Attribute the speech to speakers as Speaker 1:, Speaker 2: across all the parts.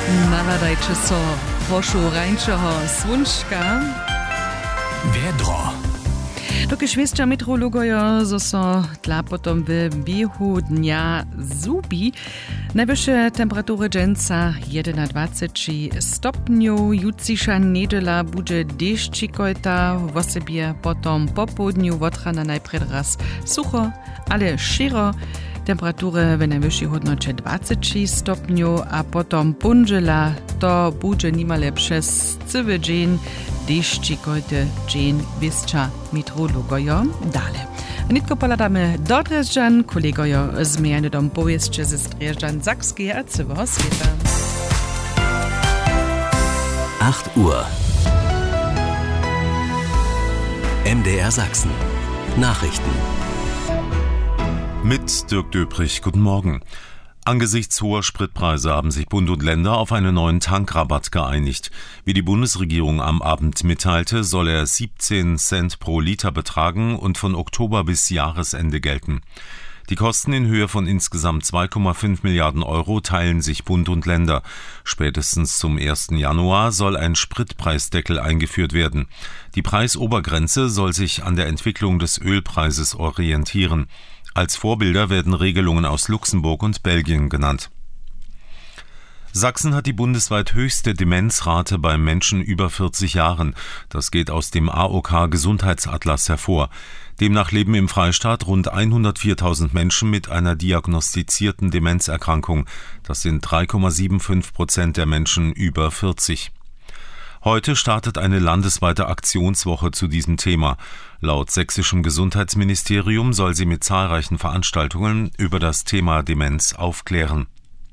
Speaker 1: Naladajcie so prošu rańczego słonczka.
Speaker 2: Wiedro.
Speaker 1: Dokiż wieszcza meteorologoja, zo so tla potom w biehu dnia zubi. Najwyższe temperatury dżęca 21 stopniów, jutrzejsza niedziela będzie deszczikojta, w osobie potom po południu wotrana najpierw raz sucho, ale sziro. Temperatury w najwyższej hodnocie 20 stopniów, a potom punżela to będzie niemal przez cały dzień deszczikojty dzień wieszcza meteorologoja dale. Nitko poladamy do Drezżan, kolegojo zmiany dom powieście ze Drezżan Sachskie, a cywo świeta.
Speaker 2: 8 Uhr. MDR Sachsen. Nachrichten.
Speaker 3: Mit Dirk Döprich, guten Morgen. Angesichts hoher Spritpreise haben sich Bund und Länder auf einen neuen Tankrabatt geeinigt. Wie die Bundesregierung am Abend mitteilte, soll er 17 Cent pro Liter betragen und von Oktober bis Jahresende gelten. Die Kosten in Höhe von insgesamt 2,5 Milliarden Euro teilen sich Bund und Länder. Spätestens zum 1. Januar soll ein Spritpreisdeckel eingeführt werden. Die Preisobergrenze soll sich an der Entwicklung des Ölpreises orientieren. Als Vorbilder werden Regelungen aus Luxemburg und Belgien genannt. Sachsen hat die bundesweit höchste Demenzrate bei Menschen über 40 Jahren. Das geht aus dem AOK-Gesundheitsatlas hervor. Demnach leben im Freistaat rund 104.000 Menschen mit einer diagnostizierten Demenzerkrankung. Das sind 3,75% der Menschen über 40. Heute startet eine landesweite Aktionswoche zu diesem Thema. Laut sächsischem Gesundheitsministerium soll sie mit zahlreichen Veranstaltungen über das Thema Demenz aufklären.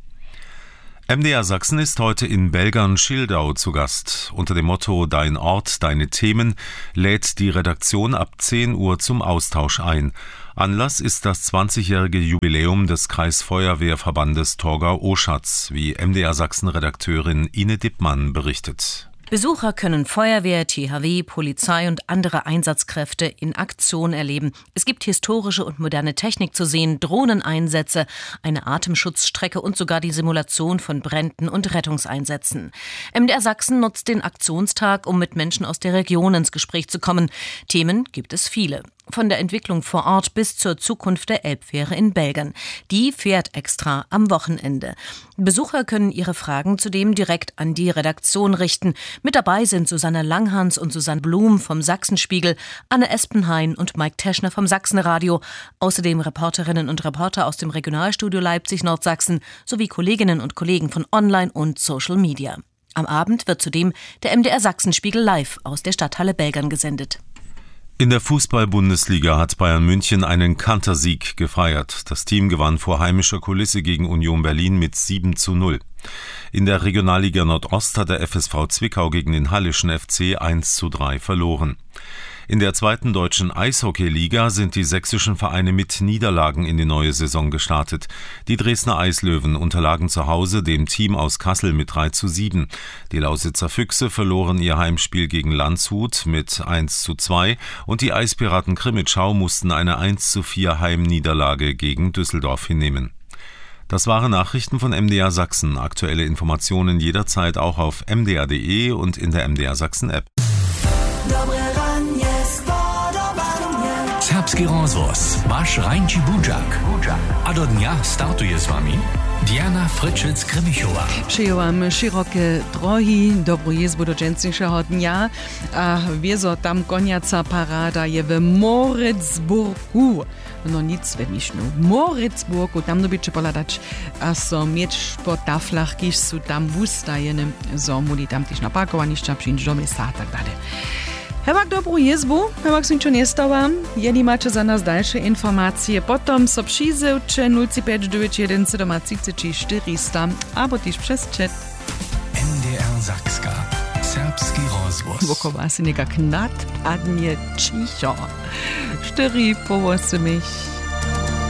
Speaker 3: MDR Sachsen ist heute in Belgern-Schildau zu Gast. Unter dem Motto Dein Ort, deine Themen lädt die Redaktion ab 10 Uhr zum Austausch ein. Anlass ist das 20-jährige Jubiläum des Kreisfeuerwehrverbandes Torgau-Oschatz, wie MDR Sachsen-Redakteurin Ine Dippmann berichtet.
Speaker 4: Besucher können Feuerwehr, THW, Polizei und andere Einsatzkräfte in Aktion erleben. Es gibt historische und moderne Technik zu sehen, Drohneneinsätze, eine Atemschutzstrecke und sogar die Simulation von Bränden und Rettungseinsätzen. MDR Sachsen nutzt den Aktionstag, um mit Menschen aus der Region ins Gespräch zu kommen. Themen gibt es viele. Von der Entwicklung vor Ort bis zur Zukunft der Elbfähre in Belgern. Die fährt extra am Wochenende. Besucher können ihre Fragen zudem direkt an die Redaktion richten. Mit dabei sind Susanne Langhans und Susanne Blum vom Sachsenspiegel, Anne Espenhain und Mike Teschner vom Sachsenradio, außerdem Reporterinnen und Reporter aus dem Regionalstudio Leipzig-Nordsachsen sowie Kolleginnen und Kollegen von Online und Social Media. Am Abend wird zudem der MDR Sachsenspiegel live aus der Stadthalle Belgern gesendet.
Speaker 3: In der Fußball-Bundesliga hat Bayern München einen Kantersieg gefeiert. Das Team gewann vor heimischer Kulisse gegen Union Berlin mit 7:0. In der Regionalliga Nordost hat der FSV Zwickau gegen den Hallischen FC 1:3 verloren. In der zweiten deutschen Eishockeyliga sind die sächsischen Vereine mit Niederlagen in die neue Saison gestartet. Die Dresdner Eislöwen unterlagen zu Hause dem Team aus Kassel mit 3:7. Die Lausitzer Füchse verloren ihr Heimspiel gegen Landshut mit 1:2 und die Eispiraten Krimitschau mussten eine 1:4 Heimniederlage gegen Düsseldorf hinnehmen. Das waren Nachrichten von MDR Sachsen. Aktuelle Informationen jederzeit auch auf mdr.de und in der MDR Sachsen App.
Speaker 2: Serbski rozvoz, vaš Rajnči Budžak. A do dnia startuje s vami Diana Fryczec-Kremichova.
Speaker 1: Żyją wam szerokie drogi, dobrą jezbu do dżęsniejszego dnia, a wiezo tam koniaca parada je w Moritzburgu. No nic we mišnu. Moritzburgu, tam dobyče poladać, a so mieć po taflach, kiż su tam wustajenym, so muli tam tyś naparkowanišća, przyjść do miasta, a tak dalej. Hewak dobrą jezbu, hewak są nie stała. Jeli macie za nas dalsze informacje, potom so przyzyłcie 05991 400, albo też przez chat.
Speaker 2: MDR Sachska. Serbski rozvoz.
Speaker 1: Wokowa si neka knat padnie cicho. 4 po 8.